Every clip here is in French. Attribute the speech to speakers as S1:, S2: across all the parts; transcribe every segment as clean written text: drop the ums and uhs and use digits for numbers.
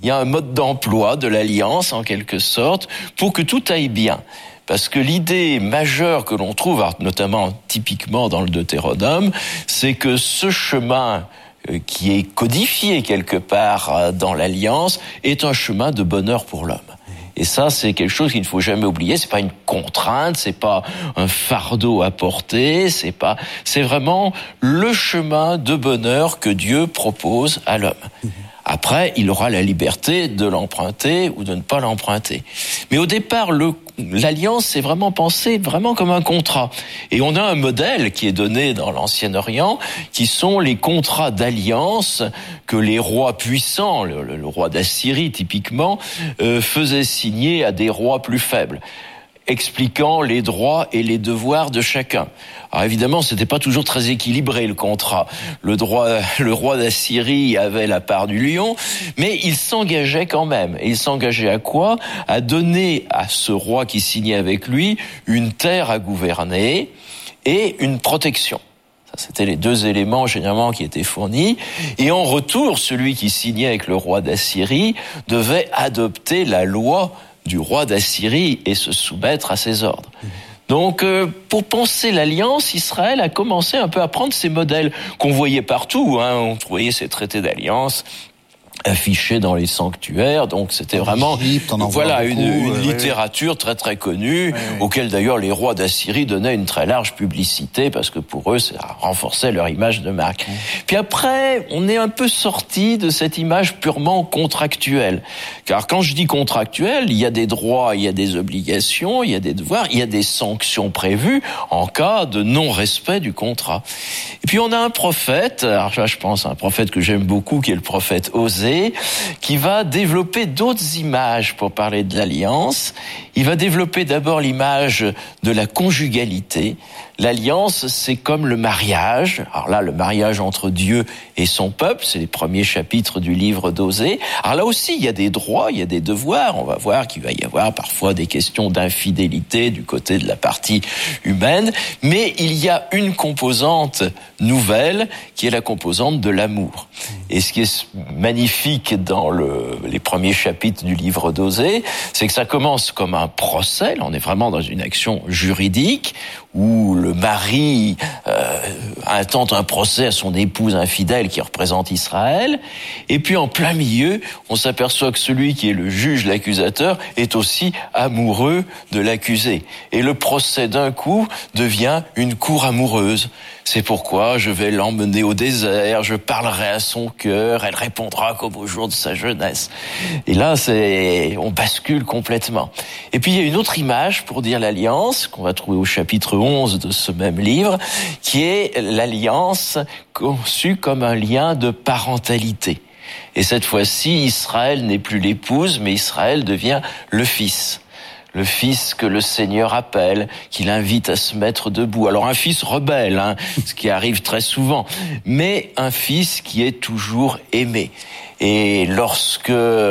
S1: il y a un mode d'emploi de l'alliance, en quelque sorte, pour que tout aille bien. Parce que l'idée majeure que l'on trouve, notamment typiquement dans le Deutéronome, c'est que ce chemin qui est codifié quelque part dans l'alliance est un chemin de bonheur pour l'homme. Et ça, c'est quelque chose qu'il ne faut jamais oublier. C'est pas une contrainte, c'est pas un fardeau à porter, c'est vraiment le chemin de bonheur que Dieu propose à l'homme. Après, il aura la liberté de l'emprunter ou de ne pas l'emprunter. Mais au départ, l'alliance, c'est vraiment pensé vraiment comme un contrat. Et on a un modèle qui est donné dans l'Ancien-Orient, qui sont les contrats d'alliance que les rois puissants, le roi d'Assyrie typiquement, faisaient signer à des rois plus faibles, expliquant les droits et les devoirs de chacun. Alors évidemment, c'était pas toujours très équilibré le contrat. Le roi d'Assyrie avait la part du lion, mais il s'engageait quand même. Et il s'engageait à quoi? À donner à ce roi qui signait avec lui une terre à gouverner et une protection. C'était les deux éléments généralement qui étaient fournis. Et en retour, celui qui signait avec le roi d'Assyrie devait adopter la loi du roi d'Assyrie et se soumettre à ses ordres. Donc, pour penser l'alliance, Israël a commencé un peu à prendre ces modèles qu'on voyait partout. On voyait ces traités d'alliance affichés dans les sanctuaires, donc c'était vraiment une littérature très très connue, auquel d'ailleurs les rois d'Assyrie donnaient une très large publicité parce que pour eux ça renforçait leur image de marque. Puis après, on est un peu sorti de cette image purement contractuelle, car quand je dis contractuel, il y a des droits, il y a des obligations, il y a des devoirs, il y a des sanctions prévues en cas de non-respect du contrat. Et puis on a un prophète, alors là je pense à un prophète que j'aime beaucoup, qui est le prophète Osée, qui va développer d'autres images pour parler de l'alliance. Il va développer d'abord l'image de la conjugalité. L'alliance, c'est comme le mariage. Alors là, le mariage entre Dieu et son peuple, c'est les premiers chapitres du livre d'Osée. Alors là aussi, il y a des droits, il y a des devoirs. On va voir qu'il va y avoir parfois des questions d'infidélité du côté de la partie humaine. Mais il y a une composante nouvelle qui est la composante de l'amour. Et ce qui est magnifique dans les premiers chapitres du livre d'Osée, c'est que ça commence comme un procès. Là, on est vraiment dans une action juridique où le mari intente un procès à son épouse infidèle qui représente Israël. Et puis en plein milieu, on s'aperçoit que celui qui est le juge, l'accusateur, est aussi amoureux de l'accusé. Et le procès d'un coup devient une cour amoureuse. C'est pourquoi je vais l'emmener au désert, je parlerai à son cœur, elle répondra comme au jour de sa jeunesse. Et là, on bascule complètement. Et puis il y a une autre image pour dire l'alliance, qu'on va trouver au chapitre 11 de ce même livre, qui est l'alliance conçue comme un lien de parentalité. Et cette fois-ci, Israël n'est plus l'épouse, mais Israël devient le fils. Le fils que le Seigneur appelle, qu'il invite à se mettre debout. Alors un fils rebelle, ce qui arrive très souvent, mais un fils qui est toujours aimé. Et lorsque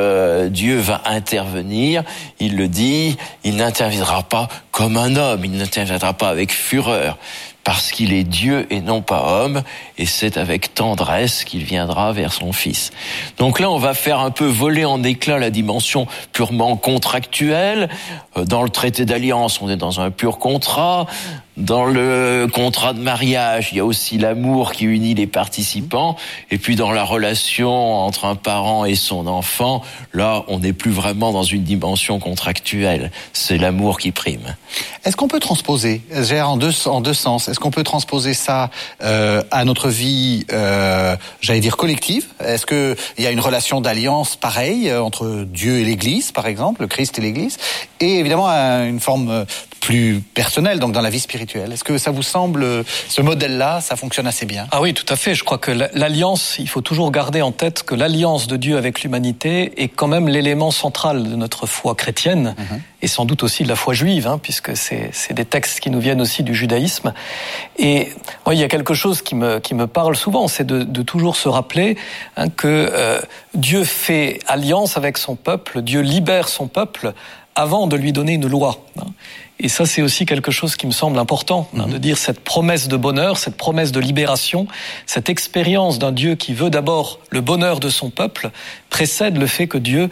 S1: Dieu va intervenir, il le dit, il n'interviendra pas comme un homme, il n'interviendra pas avec fureur, parce qu'il est Dieu et non pas homme, et c'est avec tendresse qu'il viendra vers son Fils. Donc là, on va faire un peu voler en éclats la dimension purement contractuelle. Dans le traité d'alliance, on est dans un pur contrat. Dans le contrat de mariage, il y a aussi l'amour qui unit les participants. Et puis dans la relation entre un parent et son enfant, là, on n'est plus vraiment dans une dimension contractuelle. C'est l'amour qui prime.
S2: Est-ce qu'on peut transposer, Gérard, en deux sens, est-ce qu'on peut transposer ça à notre vie, j'allais dire collective? Est-ce qu'il y a une relation d'alliance pareille entre Dieu et l'Église, par exemple, le Christ et l'Église, et évidemment une forme plus personnelle, donc dans la vie spirituelle? Est-ce que ça vous semble, ce modèle-là, ça fonctionne assez bien?
S3: Ah oui, tout à fait. Je crois que l'alliance, il faut toujours garder en tête que l'alliance de Dieu avec l'humanité est quand même l'élément central de notre foi chrétienne, et sans doute aussi de la foi juive, puisque c'est des textes qui nous viennent aussi du judaïsme. Et il y a quelque chose qui me parle souvent, c'est de toujours se rappeler que Dieu fait alliance avec son peuple, Dieu libère son peuple avant de lui donner une loi. Et ça, c'est aussi quelque chose qui me semble important, de dire cette promesse de bonheur, cette promesse de libération, cette expérience d'un Dieu qui veut d'abord le bonheur de son peuple, précède le fait que Dieu